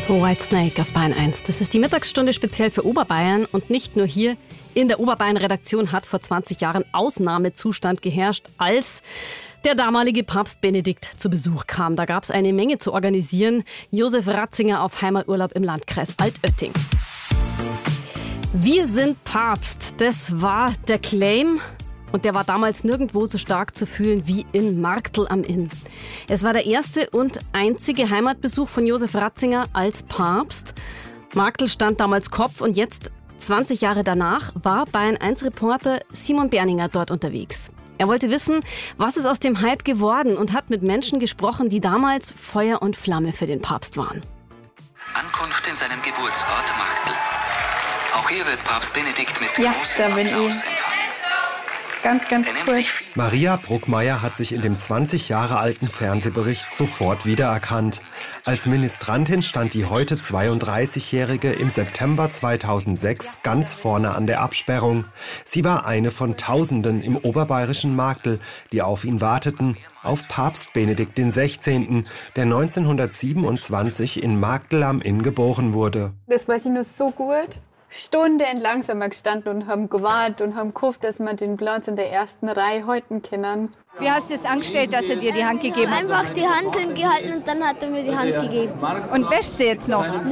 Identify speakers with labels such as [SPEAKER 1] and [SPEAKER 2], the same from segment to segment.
[SPEAKER 1] Whitesnake auf Bayern 1. Das ist die Mittagsstunde speziell für Oberbayern. Und nicht nur hier in der Oberbayern-Redaktion hat vor 20 Jahren Ausnahmezustand geherrscht, als der damalige Papst Benedikt zu Besuch kam. Da gab es eine Menge zu organisieren. Josef Ratzinger auf Heimaturlaub im Landkreis Altötting. Wir sind Papst, das war der Claim. Und der war damals nirgendwo so stark zu fühlen wie in Marktl am Inn. Es war der erste und einzige Heimatbesuch von Josef Ratzinger als Papst. Marktl stand damals Kopf und jetzt, 20 Jahre danach, war Bayern 1-Reporter Simon Berninger dort unterwegs. Er wollte wissen, was ist aus dem Hype geworden und hat mit Menschen gesprochen, die damals Feuer und Flamme für den Papst waren.
[SPEAKER 2] Ankunft in seinem Geburtsort Marktl. Auch hier wird Papst Benedikt mit großem Applaus empfangen.
[SPEAKER 3] Ganz cool.
[SPEAKER 4] Maria Bruckmeier hat sich in dem 20 Jahre alten Fernsehbericht sofort wiedererkannt. Als Ministrantin stand die heute 32-Jährige im September 2006 ganz vorne an der Absperrung. Sie war eine von Tausenden im oberbayerischen Marktl, die auf ihn warteten, auf Papst Benedikt XVI., der 1927 in Marktl am Inn geboren wurde.
[SPEAKER 3] Das weiß ich nur so gut. Stundenlang sind wir gestanden und haben gewartet und haben gehofft, dass wir den Platz in der ersten Reihe halten können.
[SPEAKER 5] Wie hast du es angestellt, dass er dir die Hand gegeben hat?
[SPEAKER 6] Einfach die Hand hingehalten und dann hat er mir die Hand gegeben.
[SPEAKER 5] Und wäschst sie jetzt noch?
[SPEAKER 6] Nein.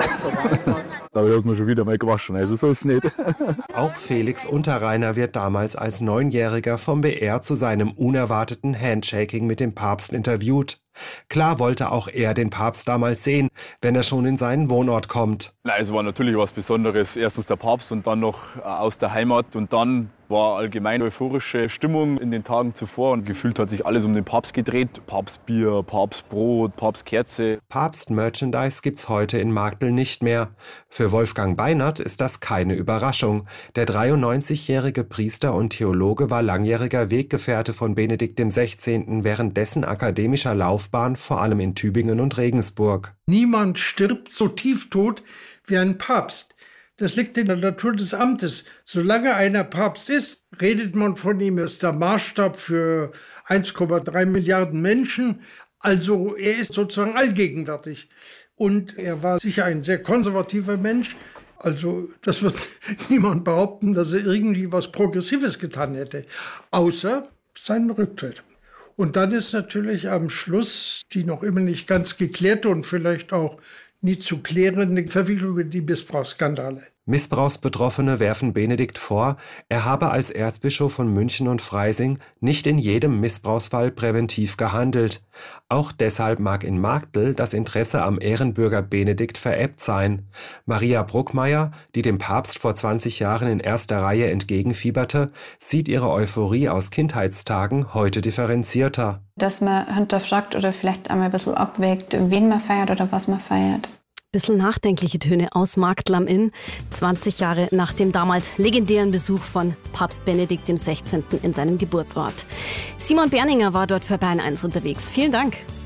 [SPEAKER 7] Da hat man schon wieder mal gewaschen, also so ist es nicht.
[SPEAKER 4] Auch Felix Unterreiner wird damals als 9-Jähriger vom BR zu seinem unerwarteten Handshaking mit dem Papst interviewt. Klar wollte auch er den Papst damals sehen, wenn er schon in seinen Wohnort kommt.
[SPEAKER 7] Es war natürlich was Besonderes. Erstens der Papst und dann noch aus der Heimat. Und dann war allgemein euphorische Stimmung in den Tagen zuvor. Und gefühlt hat sich alles um den Papst gedreht. Papstbier, Papstbrot, Papstkerze.
[SPEAKER 4] Papst-Merchandise gibt's heute in Marktl nicht mehr. Für Wolfgang Beinert ist das keine Überraschung. Der 93-jährige Priester und Theologe war langjähriger Weggefährte von Benedikt XVI. Während dessen akademischer Laufbahn, vor allem in Tübingen und Regensburg.
[SPEAKER 8] Niemand stirbt so tieftot wie ein Papst. Das liegt in der Natur des Amtes. Solange einer Papst ist, redet man von ihm, er ist der Maßstab für 1,3 Milliarden Menschen. Also er ist sozusagen allgegenwärtig. Und er war sicher ein sehr konservativer Mensch. Also das wird niemand behaupten, dass er irgendwie was Progressives getan hätte, außer seinen Rücktritt. Und dann ist natürlich am Schluss die noch immer nicht ganz geklärte und vielleicht auch nie zu klärende Verwicklung in die Missbrauchsskandale.
[SPEAKER 4] Missbrauchsbetroffene werfen Benedikt vor, er habe als Erzbischof von München und Freising nicht in jedem Missbrauchsfall präventiv gehandelt. Auch deshalb mag in Marktl das Interesse am Ehrenbürger Benedikt verebbt sein. Maria Bruckmeier, die dem Papst vor 20 Jahren in erster Reihe entgegenfieberte, sieht ihre Euphorie aus Kindheitstagen heute differenzierter.
[SPEAKER 3] Dass man hinterfragt oder vielleicht einmal ein bisschen abwägt, wen man feiert oder was man feiert.
[SPEAKER 1] Bisschen nachdenkliche Töne aus Marktl am Inn, 20 Jahre nach dem damals legendären Besuch von Papst Benedikt XVI. In seinem Geburtsort. Simon Berninger war dort für Bayern 1 unterwegs. Vielen Dank.